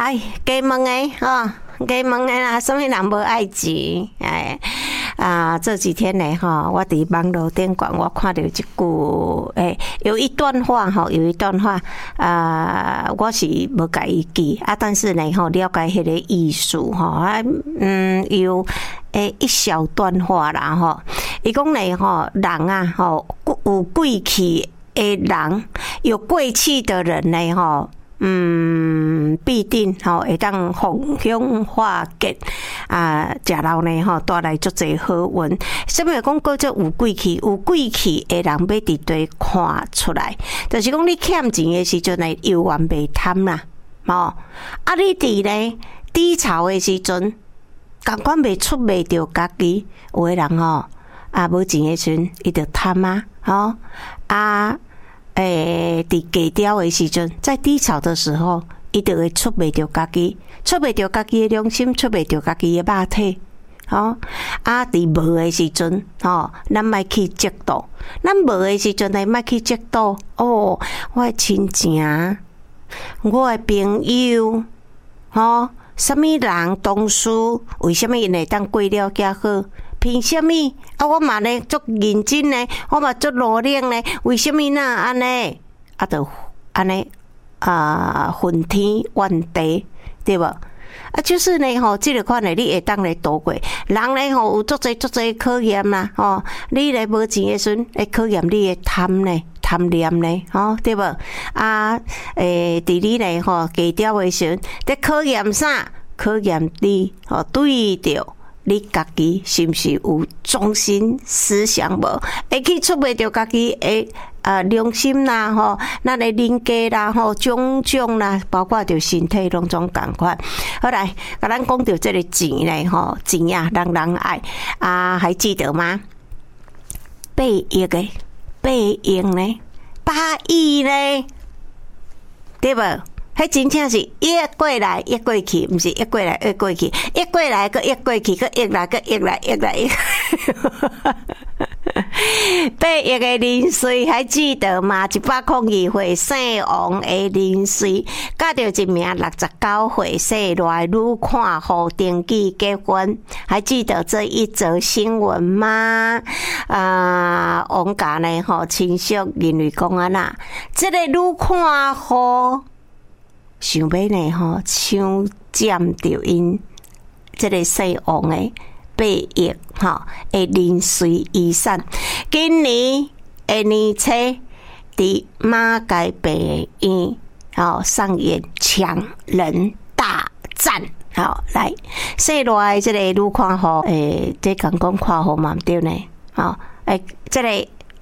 哎，加问诶，吼，加问诶啦，什么人无爱钱？哎。这几天呢，哈，我伫网络顶管我看到一句，有一段话，哈，有一段话，我是无甲伊记但是呢，吼，了解迄个意思，哈，有一小段话啦，吼，伊讲呢，吼，人啊，吼，有贵气的人，有贵气的人呢，吼。必定会当逢凶化吉食老呢带来足侪好运。什么讲叫做有贵气？有贵气的人要伫对看出来，就是讲你欠钱的时阵呢，有缘袂贪啦，你伫呢低潮的时阵，感觉袂出袂着家己，有的人无钱的时阵，伊就贪伫低调的时阵，在低潮的时候，伊就会出袂着家己，出袂着家己的良心，出袂着家己的肉体。伫无的时阵，咱莫去嫉妒；咱无的时阵呢，莫去嫉妒。我的亲情，我的朋友，什么人同事，为什么因会当过了较好？凭什么我嘛呢足认真呢？我嘛足努力呢？为什么那安尼？就安尼昏天怨地，对无？就是呢这个款的你会当来度过。人呢有足侪考验啦，你来无钱的时阵，会考验你的贪念呢，对无？伫你呢低调的时阵，在考验啥？考验你对着。你家己是不是有中心思想无？会去出卖着家己的良心啦，咱的人格啦，种种啦，包括着身体拢总共款。好来，甲咱讲到这个钱咧，钱啊，人爱还记得吗？8亿呢，8亿呢，对无？迄真正是一过来一过去，毋是一过来一过去，一过来个一过去，个一来个一来。8亿的年岁还记得吗？102岁姓王的年岁，嫁着一名69岁姓赖女看护登记结婚，还记得这一则新闻吗？王家呢亲属认为讲啦，这个女看护。想要呢抢占着因这个姓王的8亿的临随遗产。今年的年初伫马街病院上演抢人大战。来，姓赖这个女看护这讲看护嘛对呢？这个